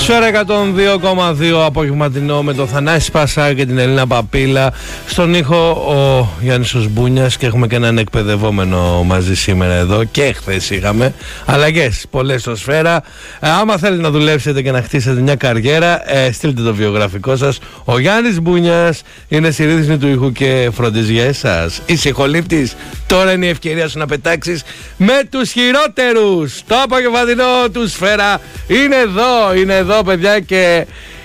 Σφαίρα 102,2 απογευματινό με τον Θανάση Σπασά και την Ελίνα Παπίλα. Στον ήχο ο Γιάννης Σπούνιας και έχουμε και έναν εκπαιδευόμενο μαζί σήμερα εδώ και χθες είχαμε αλλαγές πολλές στο Σφαίρα. Άμα θέλετε να δουλέψετε και να χτίσετε μια καριέρα, στείλτε το βιογραφικό σας. Ο Γιάννης Σπούνιας είναι στη ρύθμιση του ήχου και φροντίζει για εσάς. Είσαι ηχολήπτης, τώρα είναι η ευκαιρία σου να πετάξεις με τους χειρότερους. Το απογευματινό του Σφαίρα είναι εδώ παιδιά και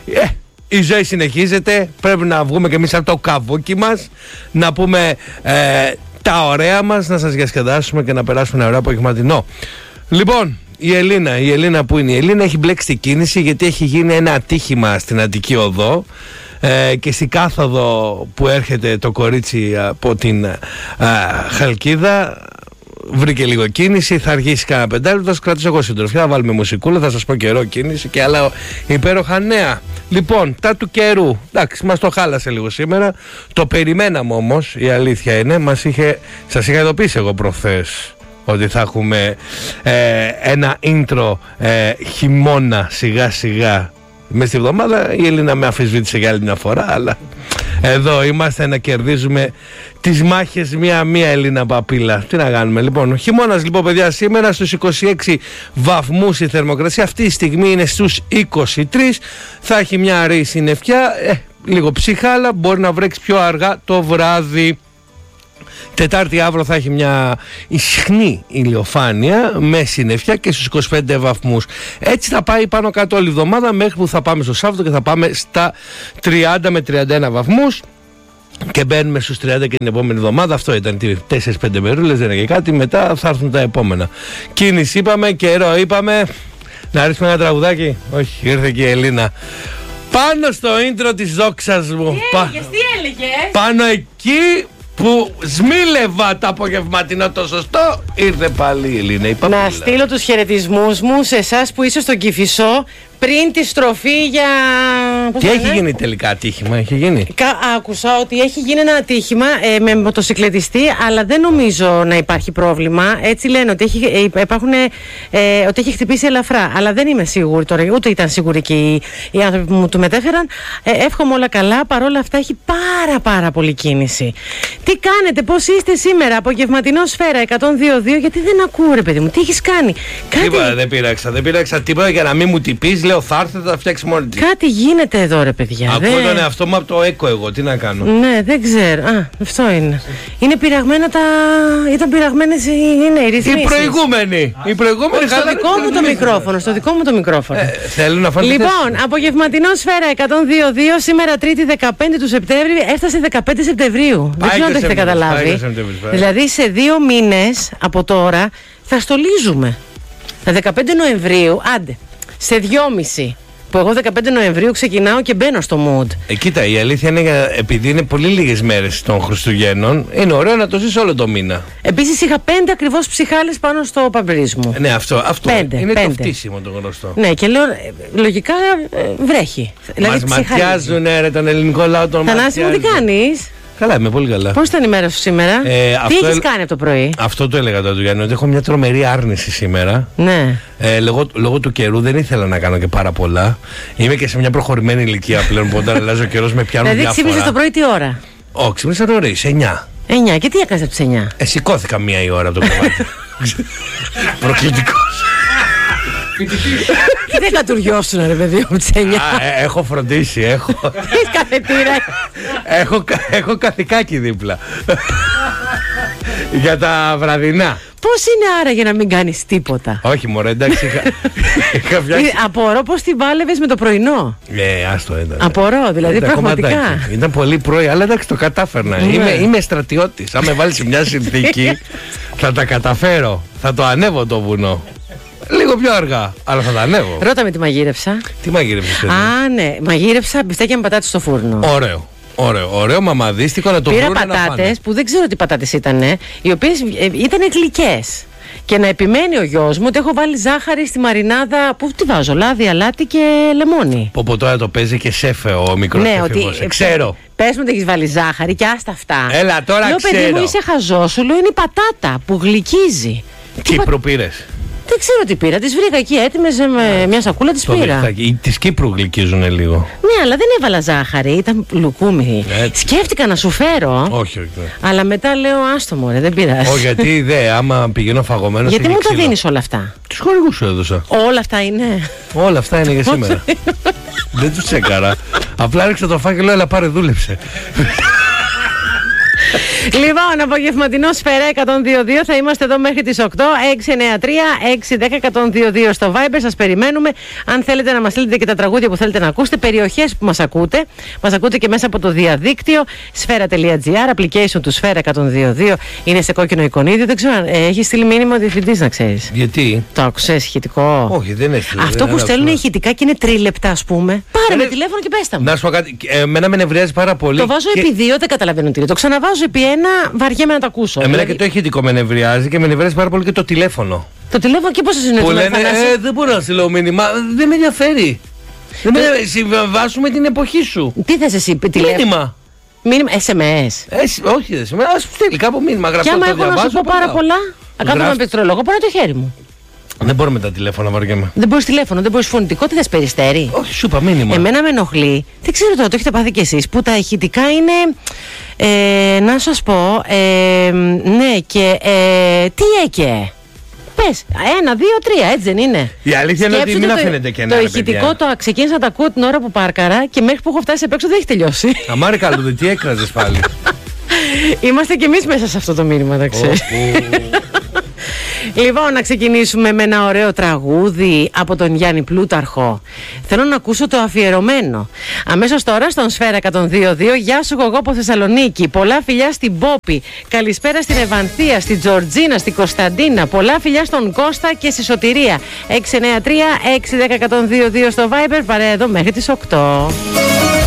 η ζωή συνεχίζεται. Πρέπει να βγούμε και εμείς από το καβούκι μας, να πούμε τα ωραία μας, να σας διασκεδάσουμε και να περάσουμε ένα ωραίο απογευματινό. Λοιπόν, η Ελίνα που είναι? Η Ελίνα έχει μπλέξει την κίνηση γιατί έχει γίνει ένα ατύχημα στην Αττική Οδό και στην κάθοδο που έρχεται το κορίτσι από την Χαλκίδα. Βρήκε λίγο κίνηση, θα αργήσει κανένα πεντάλεπτο, θα σας κρατήσω εγώ συντροφιά, θα βάλουμε μουσικούλα, θα σας πω καιρό κίνηση και άλλα υπέροχα νέα. Λοιπόν, τα του καιρού, εντάξει, μας το χάλασε λίγο σήμερα, το περιμέναμε όμως, η αλήθεια είναι, σας είχα ειδοποιήσει εγώ προχθές ότι θα έχουμε ένα intro χειμώνα σιγά σιγά μες στη εβδομάδα. Η Ελίνα με αμφισβήτησε για άλλη μια φορά, αλλά εδώ είμαστε να κερδίζουμε τις μάχες μία-μία, Ελίνα Παπίλα. Τι να κάνουμε λοιπόν? Χειμώνας λοιπόν παιδιά, σήμερα στους 26 βαθμούς η θερμοκρασία, αυτή τη στιγμή είναι στους 23. Θα έχει μια αραιή συννεφιά, λίγο ψυχάλα, μπορεί να βρέξει πιο αργά το βράδυ. Τετάρτη αύριο θα έχει μια ισχνή ηλιοφάνεια με συννεφιά και στους 25 βαθμούς. Έτσι θα πάει πάνω κάτω όλη η εβδομάδα μέχρι που θα πάμε στο Σάββατο και θα πάμε στα 30 με 31 βαθμούς. Και μπαίνουμε στους 30 και την επόμενη εβδομάδα. Αυτό ήταν 4-5 μερούλες, δεν είναι κάτι. Μετά θα έρθουν τα επόμενα. Κίνηση είπαμε, καιρό είπαμε. Να ρίξουμε ένα τραγουδάκι? Όχι, ήρθε και η Ελίνα. Πάνω στο intro της δόξας μου. Τι έλεγες? Πάνω εκεί που σμίλευα το απογευματινό το σωστό, ήρθε πάλι η Ελίνα. Να στείλω τους χαιρετισμούς μου σε εσάς που είστε στον Κηφισό πριν τη στροφή για... Τι έχει γίνει τελικά ατύχημα, έχει γίνει? Άκουσα ότι έχει γίνει ένα ατύχημα με μοτοσυκλετιστή, αλλά δεν νομίζω να υπάρχει πρόβλημα. Έτσι λένε ότι ότι έχει χτυπήσει ελαφρά, αλλά δεν είμαι σίγουρη τώρα, ούτε ήταν σίγουροι και οι άνθρωποι που μου το μετέφεραν. Εύχομαι όλα καλά, παρόλα αυτά έχει πάρα πολύ κίνηση. Τι κάνετε, πώς είστε σήμερα? Απογευματινό Σφαίρα 102,2, γιατί δεν ακούω ρε παιδί μου, τι έχεις κάνει? Τίποτα, δεν πήραξα τίποτα για να μην μου τυπείς. Λέω θα έρθει, θα φτιάξει μόνη της. Κάτι γίνεται εδώ ρε παιδιά. Ακούω τον εαυτό μου από το έκο εγώ, τι να κάνω? Ναι, δεν ξέρω. Αυτό είναι. Είναι πειραγμένα ήταν πειραγμένες οι ρυθμίσεις. Οι προηγούμενοι στο δικό μου το μικρόφωνο. Θέλουν να φάνε. Λοιπόν, απογευματινό Σφαίρα 102,2, σήμερα Τρίτη 15 του Σεπτέμβρη, έφτασε 15 Σεπτεμβρίου. Δεν ξέρω αν το έχετε καταλάβει. Δηλαδή σε 2 μήνες από τώρα θα στολίζουμε. Τα 15 Νοεμβρίου, άντε. Σε 2,5 που εγώ 15 Νοεμβρίου ξεκινάω και μπαίνω στο mood. Κοίτα, η αλήθεια είναι επειδή είναι πολύ λίγες μέρες των Χριστουγέννων, είναι ωραίο να το ζεις όλο το μήνα. Επίσης είχα 5 ακριβώς ψυχάλες πάνω στο παμπρίζ μου. Ναι, αυτό 5, είναι 5. Το φτύσιμο το γνωστό. Ναι, και λέω λογικά βρέχει. Μας ματιάζουνε ρε τον ελληνικό λαό, τον ματιάζουν. Θανάση μου, τι κάνεις? Καλά, είμαι πολύ καλά. Πώς ήταν η μέρα σου σήμερα? Τι έχεις κάνει από το πρωί? Αυτό το έλεγα τώρα του Γιάννη, ότι έχω μια τρομερή άρνηση σήμερα. Ναι. Λόγω του καιρού δεν ήθελα να κάνω και πάρα πολλά. Είμαι και σε μια προχωρημένη ηλικία πλέον που όταν αλλάζει ο καιρός με πιάνουν διάφορα. Δηλαδή ξύπνησες το πρωί τι ώρα? Ξύπνησα νωρίς, 9. 9, και τι έκανες από τις 9? Σηκώθηκα 1 η ώρα από το κρεβάτι. Προκλητικός. Τι δεν κατουριώσουν ρε παιδί μου τις 9? Έχω φροντίσει, έχω. Έχεις καφετήρα? Έχω καθηκάκι δίπλα. Για τα βραδινά. Πώς είναι άραγε να μην κάνεις τίποτα? Όχι μωρέ, εντάξει, είχα φτιάξει. Απορώ πώς την πάλευες με το πρωινό. Άστο ήταν. Απορώ, δηλαδή πραγματικά. Ήταν πολύ πρωί, αλλά εντάξει το κατάφερνα. Είμαι στρατιώτης. Αν με βάλεις σε μια συνθήκη θα τα καταφέρω. Θα το ανέβω το βουνό. Λίγο πιο αργά, αλλά θα τα ανέβω. Ρώτα με τι μαγείρεψα. Τι μαγείρεψες? Ναι, μαγείρεψα μπιφτέκια με πατάτες στο φούρνο. Ωραίο, μαμαδίστικο να το βρουν. Πήρα πατάτες που δεν ξέρω τι πατάτες ήτανε, οι οποίες ήταν γλυκές. Και να επιμένει ο γιος μου ότι έχω βάλει ζάχαρη στη μαρινάδα. Πού τι βάζω? Λάδι, αλάτι και λεμόνι. Πω τώρα το παίζει και σέφε ο μικρός. Ναι, ότι ξέρω. Πες μου ότι έχεις βάλει ζάχαρη και άστα αυτά. Έλα τώρα λέω, ξέρω. Παιδί μου είσαι χαζός, σου λέω είναι η πατάτα που γλυκίζει. Κύπρο πήρες? Δεν ξέρω τι πήρα. Τις βρήκα εκεί έτοιμες με μια σακούλα, τις πήρα. Της Κύπρου γλυκίζουν λίγο. Ναι, αλλά δεν έβαλα ζάχαρη, ήταν λουκούμι. Σκέφτηκα να σου φέρω. Όχι. Αλλά μετά λέω άστο μωρέ, δεν πειράζει. Όχι, γιατί άμα πηγαίνω φαγωμένος. Γιατί μου τα δίνεις όλα αυτά? Τους χορηγούς σου έδωσα. Όλα αυτά είναι. Όλα αυτά είναι για σήμερα. Δεν τους τσέκαρα. Απλά έριξα το φάκελο, αλλά πάρε δούλεψε. Λοιπόν, απογευματινό Σφαίρα 102.2 θα είμαστε εδώ μέχρι τις 8. 693-610-102.2 στο Viber. Σας περιμένουμε. Αν θέλετε να μας στείλετε και τα τραγούδια που θέλετε να ακούσετε, περιοχές που μας ακούτε. Μας ακούτε και μέσα από το διαδίκτυο. Σφαίρα.gr, application του Σφαίρα 102.2. Είναι σε κόκκινο εικονίδιο. Δεν ξέρω αν έχει στείλει μήνυμα ο διευθυντής, να ξέρεις. Γιατί? Το άκουσες ηχητικό? Όχι, δεν έστειλε. Αυτό που στέλνουν ηχητικά και είναι 3 λεπτά, ας πούμε. Πάρε με τηλέφωνο και πες τα μου. Να σου πω κάτι. Εμένα με νευριάζει πάρα πολύ. Το βάζω επί 2, δεν καταλαβαίνω τι. Το ξαναβάζω επί 1, βαριέμαι να το ακούσω. Εμένα και το ηχητικό με νευριάζει και με νευριάζει πάρα πολύ και το τηλέφωνο. Το τηλέφωνο και πώς είναι? Που λένε δεν μπορώ να στείλω μήνυμα. Δεν με ενδιαφέρει. Συμβιβάσουμε την εποχή σου. Τι θες εσύ, μήνυμα. Μήνυμα, SMS. Όχι, δεν σημαίνει. Ας στείλει κάπου μήνυμα. Και άμα έχω να σου πω πάρα πολλά, κάθομαι με πληκτρολόγο, πάρω το χέρι μου. Δεν μπορώ με τα τηλέφωνα, βαριέμαι. Δεν μπορείς τηλέφωνο, δεν μπορείς φωνητικό, τι θες, περιστέρι? Όχι, σου είπα μήνυμα. Εμένα με ενοχλεί. Δεν ξέρω τώρα, το έχετε πάθει κι εσείς, που τα ηχητικά είναι. Να σας πω. Ναι, και. Τι έκαι. Πες, 1, 2, 3, έτσι δεν είναι? Η αλήθεια είναι ότι μην αφήνετε κενά. Το ηχητικό το ξεκίνησα να τα ακούω την ώρα που πάρκαρα και μέχρι που έχω φτάσει απ' έξω δεν έχει τελειώσει. Αμάρε καλούδε, τι έκραζες πάλι? Είμαστε κι εμείς μέσα σε αυτό το μήνυμα, τα ξέρεις. Λοιπόν, να ξεκινήσουμε με ένα ωραίο τραγούδι από τον Γιάννη Πλούταρχο. Θέλω να ακούσω το αφιερωμένο. Αμέσως τώρα στον Σφαίρα 102.2. Γεια σου, εγώ από Θεσσαλονίκη. Πολλά φιλιά στην Πόπη. Καλησπέρα στην Ευανθία, στην Τζορτζίνα, στην Κωνσταντίνα. Πολλά φιλιά στον Κώστα και στη Σωτηρία. 693-610-102.2 στο Viber. Παρέα εδώ μέχρι τις 8.